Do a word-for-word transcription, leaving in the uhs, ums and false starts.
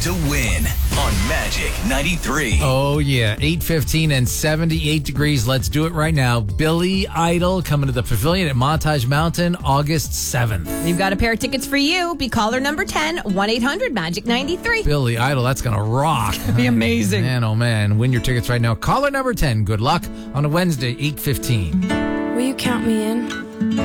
to win on Magic ninety-three. Oh, yeah. eight fifteen and seventy-eight degrees. Let's do it right now. Billy Idol coming to the Pavilion at Montage Mountain August seventh. We've got a pair of tickets for you. Be caller number ten, one eight hundred magic ninety-three. Billy Idol, that's going to rock. It'd be amazing. Man, oh, man. Win your tickets right now. Caller number ten. Good luck on a Wednesday, eight fifteen. Will you count me in?